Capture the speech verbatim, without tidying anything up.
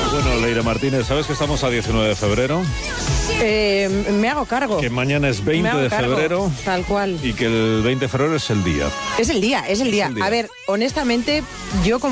Bueno, Leire Martínez, ¿sabes que estamos a diecinueve de febrero? Eh, me hago cargo. Que mañana es Me veinte hago de cargo, febrero. Tal cual. Y que el veinte de febrero es el día. Es el día, es el día. el día. A ver, honestamente, yo como